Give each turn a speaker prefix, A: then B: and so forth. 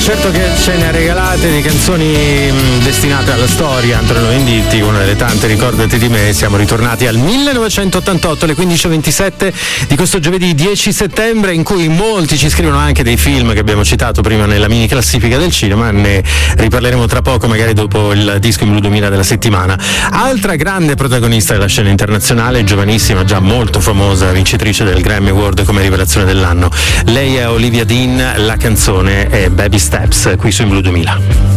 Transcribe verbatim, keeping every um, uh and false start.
A: certo che ce ne ha regalate di canzoni mh, destinate alla storia. Antonio Venditti, una delle tante Ricordati di me. Siamo ritornati al millenovecentottantotto, alle quindici e ventisette di questo giovedì dieci settembre, in cui molti ci scrivono anche dei film che abbiamo citato prima nella mini classifica del cinema. Ne riparleremo tra poco, magari dopo il Disco in Blu duemila della settimana. Altra grande protagonista della scena internazionale, giovanissima, già molto famosa, vincitrice del Grammy Award come rivelazione dell'anno. Lei è Olivia Dean, la canzone è Baby Steps, qui su In Blu duemila.